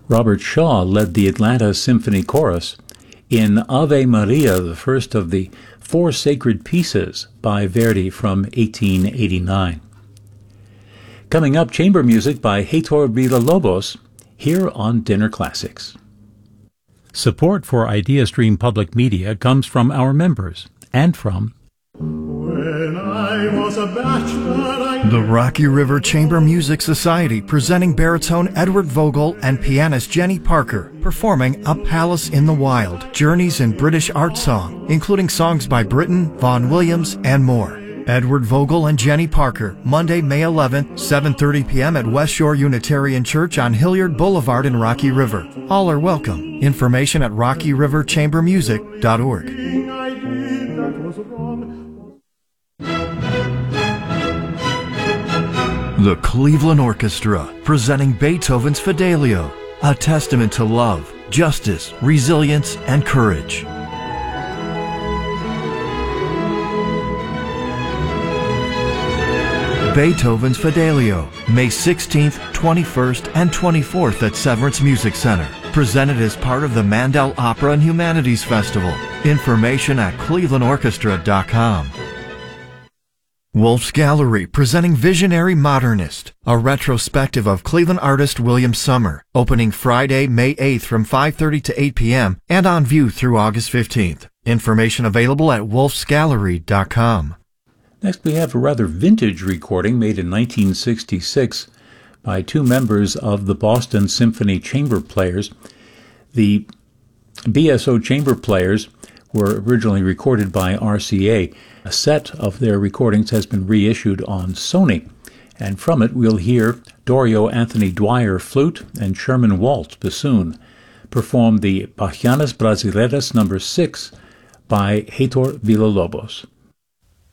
Robert Shaw led the Atlanta Symphony Chorus in Ave Maria, the first of the four sacred pieces by Verdi from 1889. Coming up, chamber music by Heitor Villa-Lobos, here on Dinner Classics. Support for IdeaStream Public Media comes from our members and from When I was a bachelor, the Rocky River Chamber Music Society, presenting baritone Edward Vogel and pianist Jenny Parker, performing A Palace in the Wild, Journeys in British Art Song, including songs by Britten, Vaughan Williams, and more. Edward Vogel and Jenny Parker, Monday, May 11th, 7:30 p.m. at West Shore Unitarian Church on Hilliard Boulevard in Rocky River. All are welcome. Information at rockyriverchambermusic.org. I did that was wrong. The Cleveland Orchestra, presenting Beethoven's Fidelio, a testament to love, justice, resilience, and courage. Beethoven's Fidelio, May 16th, 21st, and 24th at Severance Music Center. Presented as part of the Mandel Opera and Humanities Festival. Information at clevelandorchestra.com. Wolf's Gallery, presenting Visionary Modernist, a retrospective of Cleveland artist William Summer, opening Friday, May 8th from 5:30 to 8 p.m. and on view through August 15th. Information available at wolfsgallery.com. Next, we have a rather vintage recording made in 1966 by two members of the Boston Symphony Chamber Players. The BSO Chamber Players were originally recorded by RCA. A set of their recordings has been reissued on Sony, and from it we'll hear Dorio Anthony Dwyer flute and Sherman Waltz bassoon perform the Bachianas Brasileiras No. 6 by Heitor Villa-Lobos.